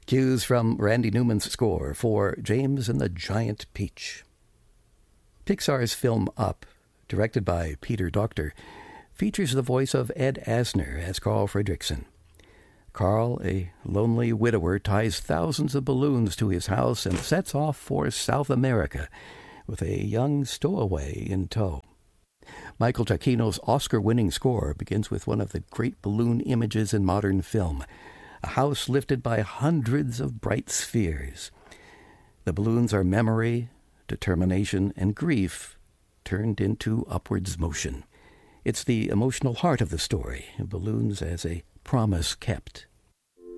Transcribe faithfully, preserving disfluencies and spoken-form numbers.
Cues from Randy Newman's score for James and the Giant Peach. Pixar's film Up, directed by Peter Docter, features the voice of Ed Asner as Carl Fredricksen. Carl, a lonely widower, ties thousands of balloons to his house and sets off for South America with a young stowaway in tow. Michael Giacchino's Oscar-winning score begins with one of the great balloon images in modern film, a house lifted by hundreds of bright spheres. The balloons are memory, determination, and grief turned into upwards motion. It's the emotional heart of the story, balloons as a promise kept.